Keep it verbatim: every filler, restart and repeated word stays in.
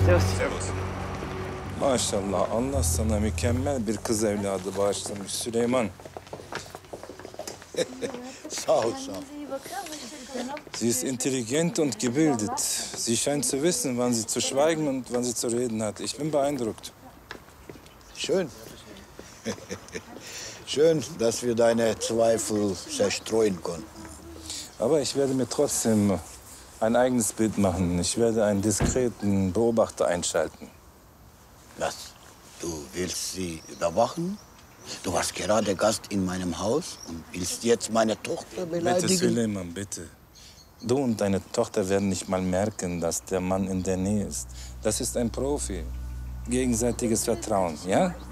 Servus. Servus. Maşallah Allah sana mükemmel bir kız evladı bağışlamış Süleyman. Sağ ol, sağ ol. Sie ist intelligent und gebildet. Sie scheint zu wissen, wann sie zu schweigen und wann sie zu reden hat. Ich bin beeindruckt. Schön. Schön, dass wir deine Zweifel zerstreuen konnten. Aber ich werde mir trotzdem ein eigenes Bild machen. Ich werde einen diskreten Beobachter einschalten. Was? Du willst sie überwachen? Du warst gerade Gast in meinem Haus und willst jetzt meine Tochter Bitte, beleidigen? Süleyman, bitte. Du und deine Tochter werden nicht mal merken, dass der Mann in der Nähe ist. Das ist ein Profi. Gegenseitiges Vertrauen, ja?